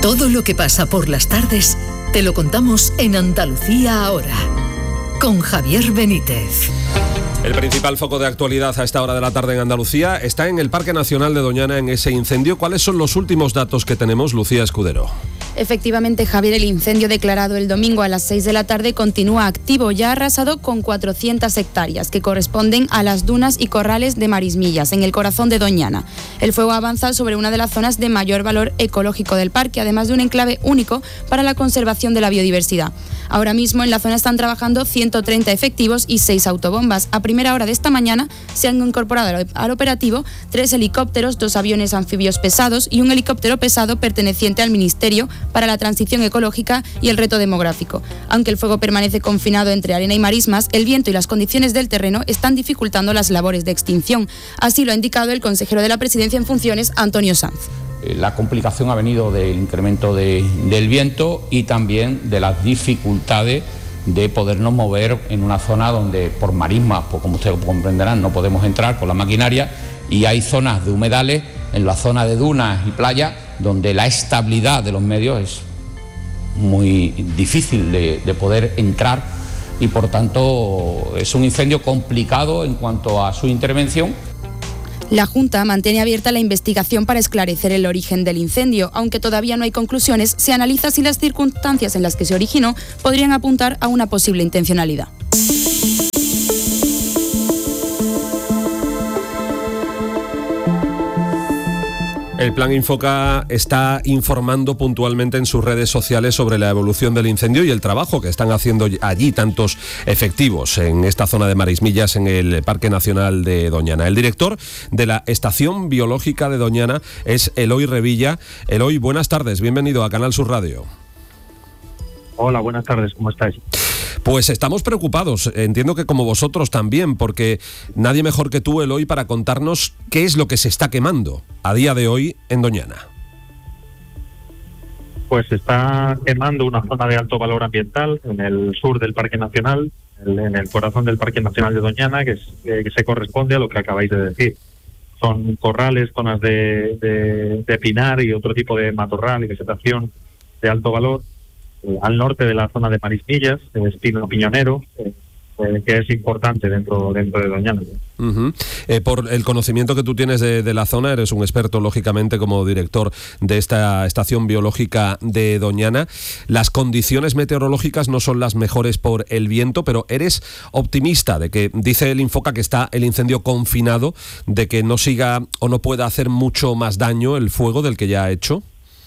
Todo lo que pasa por las tardes te lo contamos en Andalucía Ahora, con Javier Benítez. El principal foco de actualidad a esta hora de la tarde en Andalucía está en el Parque Nacional de Doñana, en ese incendio. ¿Cuáles son los últimos datos que tenemos, Lucía Escudero? Efectivamente, Javier, el incendio declarado el domingo a las 6 de la tarde continúa activo. Ya ha arrasado con 400 hectáreas, que corresponden a las dunas y corrales de Marismillas, en el corazón de Doñana. El fuego avanza sobre una de las zonas de mayor valor ecológico del parque, además de un enclave único para la conservación de la biodiversidad. Ahora mismo en la zona están trabajando 130 efectivos y 6 autobombas. A primera hora de esta mañana se han incorporado al operativo 3 helicópteros, 2 aviones anfibios pesados y un helicóptero pesado perteneciente al Ministerio para la Transición Ecológica y el Reto Demográfico. Aunque el fuego permanece confinado entre arena y marismas, el viento y las condiciones del terreno están dificultando las labores de extinción. Así lo ha indicado el consejero de la Presidencia en funciones, Antonio Sanz. La complicación ha venido del incremento del viento y también de las dificultades de podernos mover en una zona donde por marismas, pues como ustedes comprenderán, no podemos entrar con la maquinaria, y hay zonas de humedales, en la zona de dunas y playas, donde la estabilidad de los medios es muy difícil de poder entrar, y por tanto es un incendio complicado en cuanto a su intervención. La Junta mantiene abierta la investigación para esclarecer el origen del incendio. Aunque todavía no hay conclusiones, se analiza si las circunstancias en las que se originó podrían apuntar a una posible intencionalidad. El Plan Infoca está informando puntualmente en sus redes sociales sobre la evolución del incendio y el trabajo que están haciendo allí tantos efectivos en esta zona de Marismillas, en el Parque Nacional de Doñana. El director de la Estación Biológica de Doñana es Eloy Revilla. Eloy, buenas tardes, bienvenido a Canal Sur Radio. Hola, buenas tardes, ¿cómo estáis? Pues estamos preocupados, entiendo que como vosotros también, porque nadie mejor que tú, Eloy, para contarnos qué es lo que se está quemando a día de hoy en Doñana. Pues se está quemando una zona de alto valor ambiental en el sur del Parque Nacional, en el corazón del Parque Nacional de Doñana, que se corresponde a lo que acabáis de decir. Son corrales, zonas de pinar y otro tipo de matorral y vegetación de alto valor. Al norte de la zona de Marismillas, es pino piñonero, que es importante dentro de Doñana. Uh-huh. Por el conocimiento que tú tienes de la zona, eres un experto, lógicamente, como director de esta Estación Biológica de Doñana. Las condiciones meteorológicas no son las mejores por el viento, pero eres optimista de que, dice el Infoca, que está el incendio confinado, de que no siga o no pueda hacer mucho más daño el fuego del que ya ha hecho.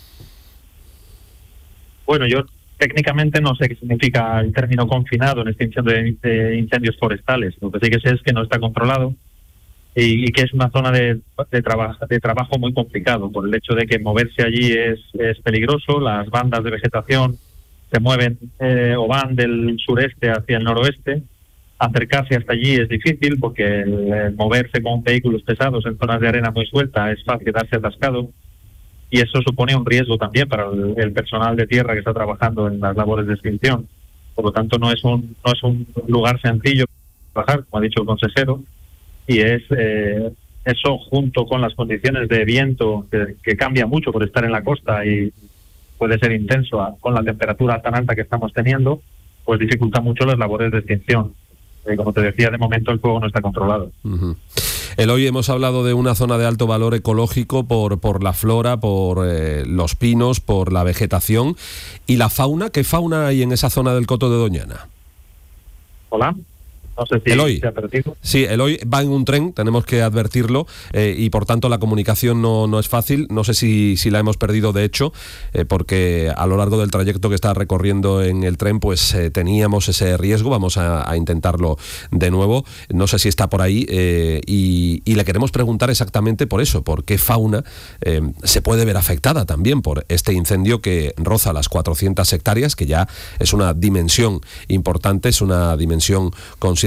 Bueno, yo técnicamente no sé qué significa el término confinado en extinción de incendios forestales. Lo que sí que sé es que no está controlado y que es una zona de trabajo muy complicado, por el hecho de que moverse allí es peligroso. Las bandas de vegetación se mueven o van del sureste hacia el noroeste. Acercarse hasta allí es difícil porque el moverse con vehículos pesados en zonas de arena muy suelta es fácil quedarse atascado. Y eso supone un riesgo también para el personal de tierra que está trabajando en las labores de extinción. Por lo tanto, no es un lugar sencillo para trabajar, como ha dicho el consejero, y es eso, junto con las condiciones de viento que cambia mucho por estar en la costa y puede ser intenso con la temperatura tan alta que estamos teniendo, pues dificulta mucho las labores de extinción. Como te decía, de momento el fuego no está controlado. Uh-huh. Hoy hemos hablado de una zona de alto valor ecológico por la flora, por los pinos, por la vegetación y la fauna. ¿Qué fauna hay en esa zona del Coto de Doñana? Hola. No sé si Eloy. se ha perdido. Sí, Eloy va en un tren, tenemos que advertirlo, y por tanto la comunicación no es fácil. No sé si la hemos perdido, de hecho, porque a lo largo del trayecto que está recorriendo en el tren, pues teníamos ese riesgo. Vamos a intentarlo de nuevo. No sé si está por ahí, y le queremos preguntar exactamente por eso, por qué fauna se puede ver afectada también por este incendio que roza las 400 hectáreas, que ya es una dimensión importante, es una dimensión considerable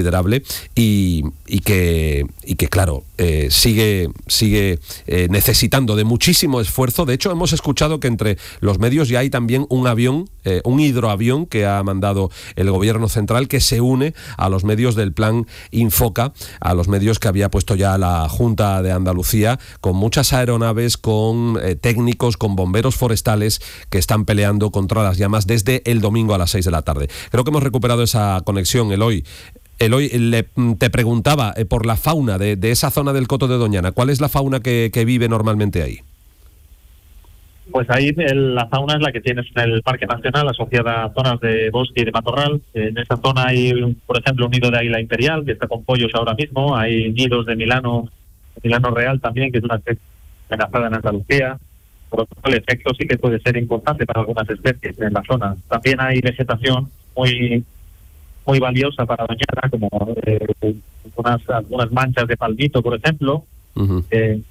considerable y que claro, sigue necesitando de muchísimo esfuerzo. De hecho, hemos escuchado que entre los medios ya hay también un avión, un hidroavión que ha mandado el Gobierno central, que se une a los medios del Plan Infoca, a los medios que había puesto ya la Junta de Andalucía, con muchas aeronaves, con técnicos, con bomberos forestales que están peleando contra las llamas desde el domingo a las 6 de la tarde. Creo que hemos recuperado esa conexión, Eloy. Eloy, te preguntaba por la fauna de esa zona del Coto de Doñana. ¿Cuál es la fauna que vive normalmente ahí? Pues ahí la fauna es la que tienes en el Parque Nacional, asociada a zonas de bosque y de matorral. En esa zona hay, por ejemplo, un nido de águila imperial, que está con pollos ahora mismo. Hay nidos de Milano real también, que es una especie amenazada en Andalucía. Por lo tanto, el efecto sí que puede ser importante para algunas especies en la zona. También hay vegetación muy valiosa para Doñana, como algunas manchas de palmito, por ejemplo, que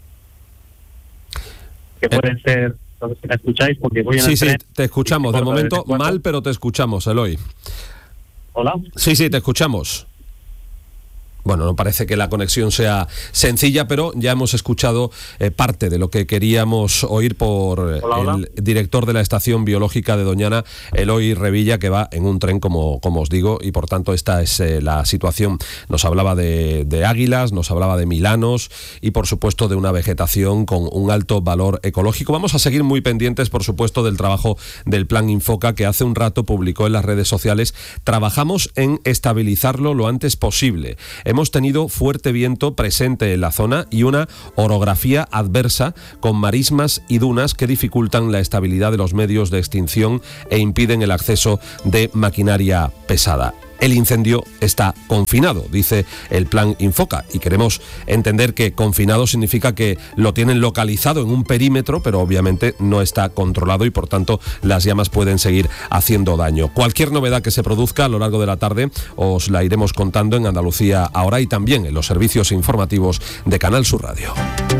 pueden ser, no sé si me escucháis, porque voy en el tren. Sí, te escuchamos. De momento mal, pero te escuchamos, Eloy. ¿Hola? Sí, te escuchamos. Bueno, no parece que la conexión sea sencilla, pero ya hemos escuchado parte de lo que queríamos oír por el director de la Estación Biológica de Doñana, Eloy Revilla, que va en un tren, como os digo, y por tanto esta es la situación. Nos hablaba de águilas, nos hablaba de milanos y por supuesto de una vegetación con un alto valor ecológico. Vamos a seguir muy pendientes, por supuesto, del trabajo del Plan Infoca, que hace un rato publicó en las redes sociales. Trabajamos en estabilizarlo lo antes posible. Hemos tenido fuerte viento presente en la zona y una orografía adversa con marismas y dunas que dificultan la estabilidad de los medios de extinción e impiden el acceso de maquinaria pesada. El incendio está confinado, dice el Plan Infoca, y queremos entender que confinado significa que lo tienen localizado en un perímetro, pero obviamente no está controlado y por tanto las llamas pueden seguir haciendo daño. Cualquier novedad que se produzca a lo largo de la tarde os la iremos contando en Andalucía Ahora y también en los servicios informativos de Canal Sur Radio.